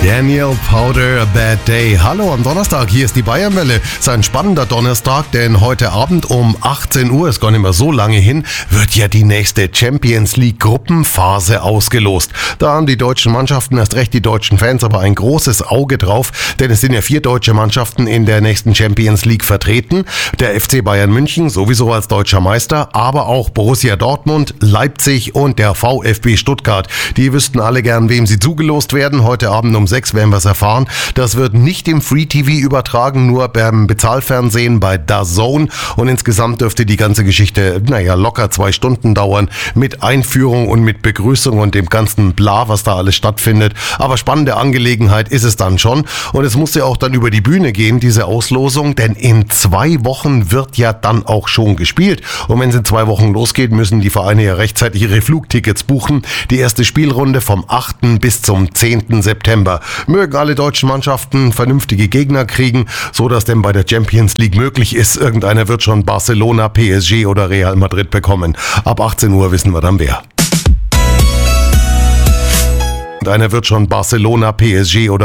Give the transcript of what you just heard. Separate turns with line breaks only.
Daniel Powder, A Bad Day. Hallo am Donnerstag, hier ist die Bayernwelle. Es ist ein spannender Donnerstag, denn heute Abend um 18 Uhr, ist gar nicht mehr so lange hin, wird ja die nächste Champions League Gruppenphase ausgelost. Da haben die deutschen Mannschaften, erst recht die deutschen Fans, aber ein großes Auge drauf, denn es sind ja 4 deutsche Mannschaften in der nächsten Champions League vertreten. Der FC Bayern München, sowieso als deutscher Meister, aber auch Borussia Dortmund, Leipzig und der VfB Stuttgart. Die wüssten alle gern, wem sie zugelost werden. Heute Abend um 6 werden wir es erfahren. Das wird nicht im Free TV übertragen, nur beim Bezahlfernsehen bei DAZN. Und insgesamt dürfte die ganze Geschichte, locker 2 Stunden dauern. Mit Einführung und mit Begrüßung und dem ganzen Bla, was da alles stattfindet. Aber spannende Angelegenheit ist es dann schon. Und es muss ja auch dann über die Bühne gehen, diese Auslosung. Denn in 2 Wochen wird ja dann auch schon gespielt. Und wenn es in 2 Wochen losgeht, müssen die Vereine ja rechtzeitig ihre Flugtickets buchen. Die erste Spielrunde vom 8. bis zum 10. September. Mögen alle deutschen Mannschaften vernünftige Gegner kriegen, so dass denn bei der Champions League möglich ist. Irgendeiner wird schon Barcelona, PSG oder Real Madrid bekommen. Ab 18 Uhr wissen wir dann wer. Und einer wird schon Barcelona, PSG oder